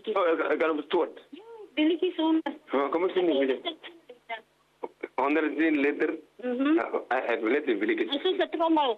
billetjies. Kan op stoot. Billetjies onder. Kom eens in die billet. 110 liter. Liter billetjies. En soos 'n trommel.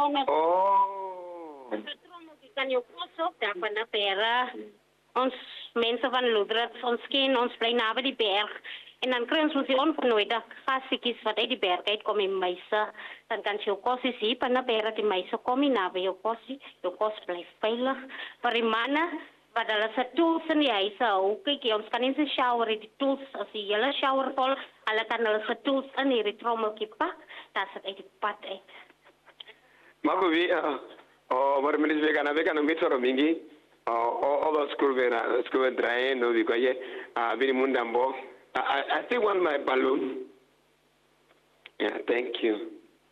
Oh. 'n trommel, jy kan jou kos op daar van 'n pera. Ons mense van Lodrats, ons ken, ons bly naby die berg. En dan kry ons mos die onvernoeide gassietjies wat uit die berg uitkom en meise. Dan kan jy jou kosse sien, van 'n pera die meise kom nie naby jou kossie. Jou kos bly veilig. Vir die manne, wat hulle se tools in die huise hou. Kyk, ons kan nie se shower die tools as die hele shower vol. Hulle kan hulle se tools in hierdie trommeltjie pak. Dat sit uit die pad uit. Mako wie maar menis vegana mitsoro mingi. All school dry no because very mundambo. I still want my balloon. Yeah, thank you.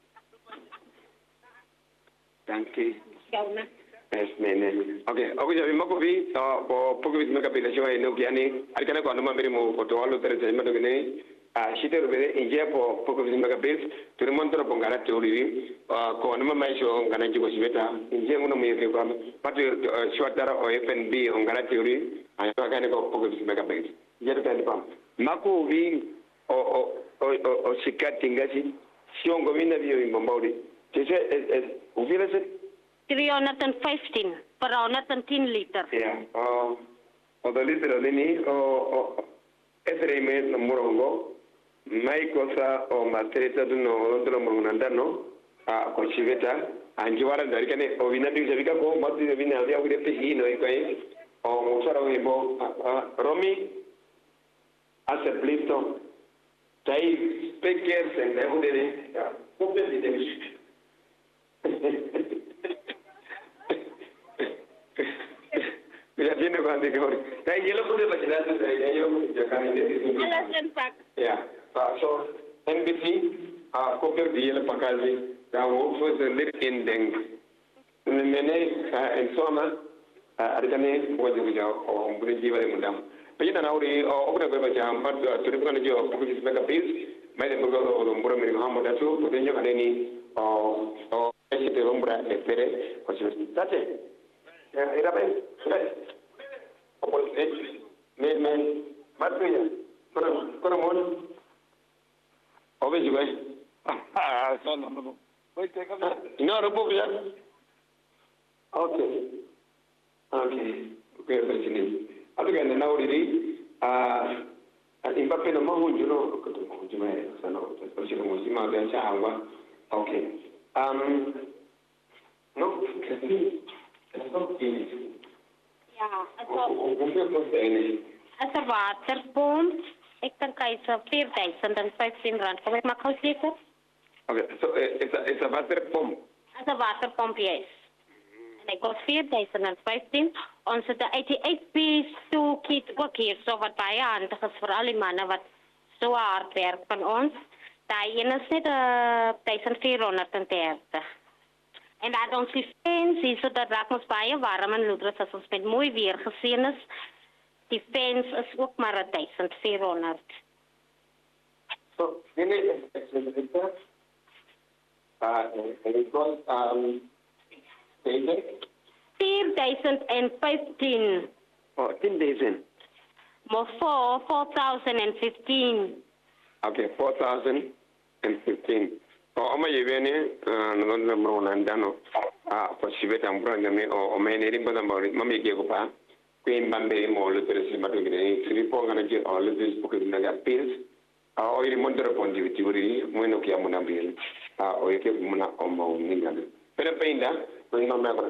Thank you. Yes, man. Okay, jadi mako vi poco vi meka bila show no kiani. Arkana ko anuma beri mo foto alu tere jema to gene. Shite bere inje poco vi meka bil. Turu montoro pongara teori ko anuma mai show ngana jigo sibeta. Inje ngono me ke ko pat short dara o FNB ngara teori. Ayo kane ko poco vi meka bil. Jadi kan pam. Mako vi o sikati ngasi. Siongo mina vi o mbawdi. Tese uvira se 315 per 110 liter. Yeah. The liter ni esreme morongo mai cosa o matreta no otro monanda no ko chiveta anjiwara dari kane o vina bi javika ko mati vina avia ure pe hi no ikai o mosara webo romi as a blifto tai speakers and everything ko be de Ya tiene cuando que yo lo pude pasar yo kan ya so NBC koper di la pakazi da wo fo the lit in deng mene en soma arkane wo jo jo o mbure jiwale mundam pejina nawri o obra be jam pat turi kan jo ko gis mega bills mai de bogo o mbure mi hamada so to denyo kaneni o ese ombra espere ko tate era ben me matuya pero mon obe jigo no voy te cambia no robo ya okay bajini aduga na uri imbape no mahunjuno ko to mahunjuma sano to sino musima be cha angwa okay no ja, as 'n waterpomp, ek dink hy's R4,015. Kom ek maak gou seker? Okay, so it's a water pump. As 'n waterpomp, yes. En ek kost 4,015. Ons het 'n 88-piece toolkit ook hier, so wat baie handig is vir al die manne wat so hard werk van ons. Daai een is net 1,430. En dat ons die fans is, so dat raak ons baie warm in Lodrats as ons met mooi weer gesien is. Die fans is ook maar 1,400. So, dit is het kost 4,015. Oh, 10,000. Maar 4,015. Okay, 4,015. Oma yevene no mronandano ko sibeta mbranga me o meneri bada mari mami ke ko pa queen bambe mo le teresi matu gine tripo ngana je all this book na ga pills o iri mondra pondi vituri moino ke amuna bil o yake muna o mo ningana pero peinda no me acuerdo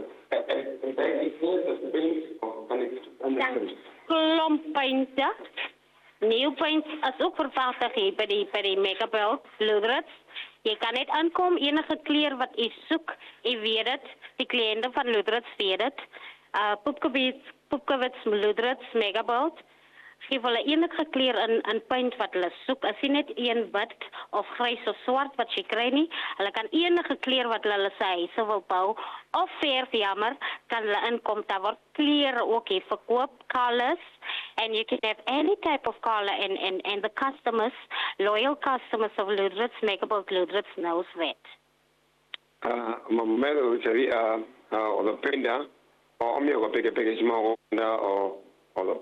Klompeinta. Nieuw paint is ook vervaardigd bij die Megabelt Lodrats. Je kan net aankomen, enige kleur wat je zoekt, je weet het. Die cliënten van Lodrats weet het. Poepkewits Lodrats Megabelt. Geef hulle enige kleur in paint wat hulle soek. As jy net een wit of grys of swart wat jy kry nie, hulle kan enige kleur wat hulle sy huise wil bou of verf jammer, kan hulle inkom. Daar word klere ook hier verkoop, colors, and you can have any type of color and the customers, loyal customers of Lodrats, Megabelt Lodrats knows that. Mamelo chari o the penda o mi o peke sima o the